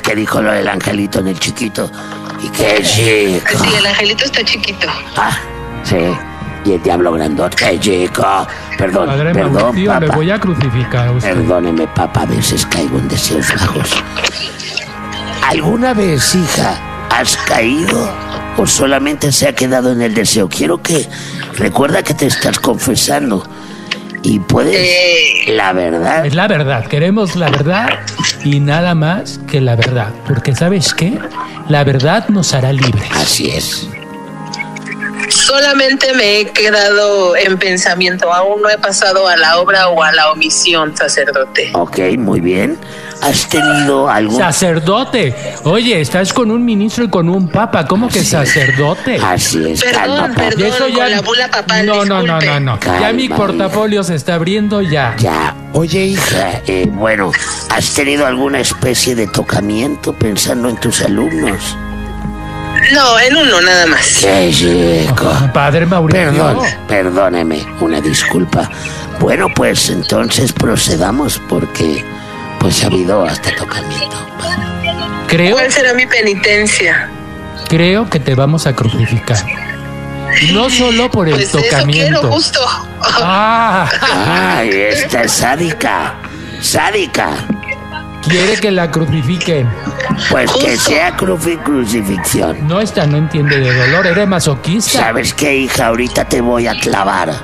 que dijo lo del angelito en el chiquito. Y qué chico. Sí, el angelito está chiquito. Ah, sí. Y el diablo grandote, qué chico. Perdón, Padre perdón, Mauricio, papá. le voy a crucificar a usted. Perdóneme, papá, a veces caigo en deseos bajos. ¿Alguna vez, hija, has caído o solamente se ha quedado en el deseo? Quiero que recuerda que te estás confesando y puedes la verdad. Es la verdad, queremos la verdad y nada más que la verdad. Porque ¿sabes qué? La verdad nos hará libres. Así es. Solamente me he quedado en pensamiento. Aún no he pasado a la obra o a la omisión, sacerdote. Ok, muy bien. ¿Has tenido algún... Sacerdote. Oye, estás con un ministro y con un papa. ¿Cómo que sacerdote? Así es, Perdón, calma, papá. perdón. con la bula papal, No. disculpe. Ya mi Calma, portafolio se está abriendo ya. Ya. Oye, hija, bueno, ¿has tenido alguna especie de tocamiento pensando en tus alumnos? No, en uno nada más. ¡Qué chico! Padre Mauricio. Perdóneme, una disculpa. Bueno, pues entonces procedamos porque pues ha habido hasta tocamiento. ¿Cuál será mi penitencia? Creo que te vamos a crucificar. No solo por el Pues tocamiento. eso quiero, justo. ¡Ay, esta es sádica! ¡Sádica! Quiere que la crucifiquen. Pues que Justo. sea crucifixión. No, esta no entiende de dolor, eres masoquista. ¿Sabes qué, hija? Ahorita te voy a clavar.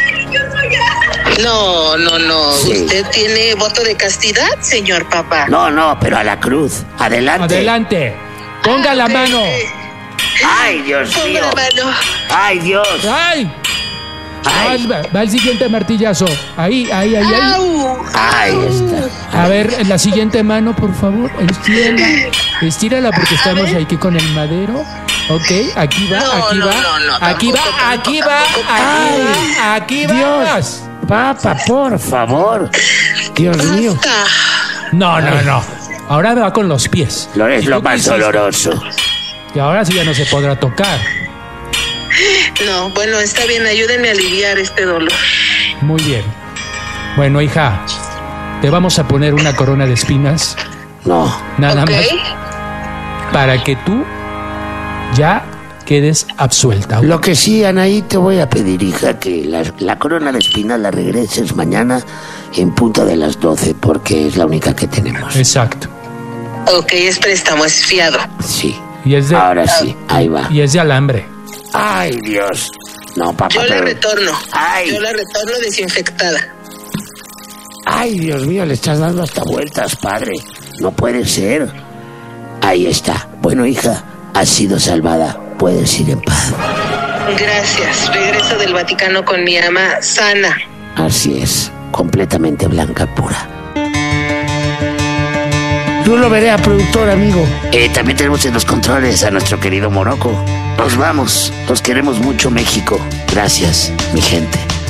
No. Sí. ¿Usted tiene voto de castidad, señor papá? No, pero a la cruz. Adelante. Adelante. Ponga la mano. ¡Ay, Dios Ponga mío! la mano. ¡Ay, Dios! ¡Ay! ¡Ay! Va el siguiente martillazo. Ahí. ¡Au! ¡Ahí está! A ver, la siguiente mano, por favor. Estírala porque estamos aquí con el madero. Ok, aquí va, No, aquí no, va. no, Aquí va, tampoco, aquí va, tampoco. aquí va. Dios. Papá, por favor. Dios mío. Basta. No. Ahora va con los pies. Es ¿Y lo tú más qué hiciste? doloroso. Y ahora sí ya no se podrá tocar. No, bueno, está bien, ayúdenme a aliviar este dolor. Muy bien. Bueno, hija, te vamos a poner una corona de espinas. No. Nada ¿Ok? más para que tú ya quedes absuelta. Lo que sí, Anaí, te voy a pedir, hija, que la corona de espinas la regreses mañana en punto de las 12, porque es la única que tenemos. Exacto. Ok, es préstamo, es fiado. Sí. Y es de, Ahora sí, ahí va. y es de alambre. ¡Ay, Dios! No, papá, Yo la pero... retorno. ¡Ay! Yo la retorno desinfectada. ¡Ay, Dios mío! Le estás dando hasta vueltas, padre. No puede ser. Ahí está. Bueno, hija, has sido salvada. Puedes ir en paz. Gracias. Regreso del Vaticano con mi ama sana. Así es. Completamente blanca, pura. Yo lo veré a productor, amigo. También tenemos en los controles a nuestro querido Morocco. Nos vamos. Los queremos mucho, México. Gracias, mi gente.